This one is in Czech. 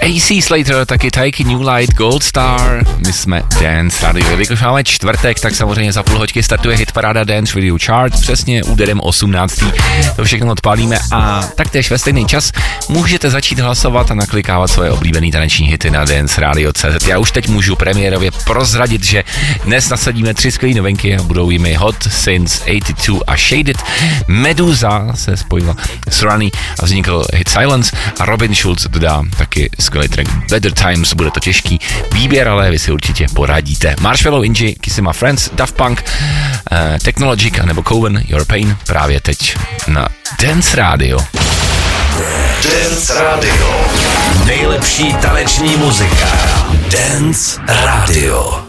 AC Slater, taky Taiki New Light, Gold Star, my jsme Dance Radio. Jelikož máme čtvrtek, tak samozřejmě za půl hoďky startuje hitparáda Dance Radio Chart, přesně úderem 18. To všechno odpálíme a taktéž ve stejný čas můžete začít hlasovat a naklikávat svoje oblíbené taneční hity na danceradio.cz. Já už teď můžu premiérově prozradit, že dnes nasadíme 3 skvělé novinky a budou jimi Hot Since 82 a Shaded. Meduza se spojila s Runny a vznikl hit Silence a Robin Schulz dodá taky skvělý track Better Times. Bude to těžký výběr, ale vy si určitě poradíte. Marshmallow, Inji, Kissima Friends, Daft Punk, Technologic nebo Coven, Your Pain právě teď na Dance Radio. Dance Radio. Nejlepší taneční muzika. Dance Radio.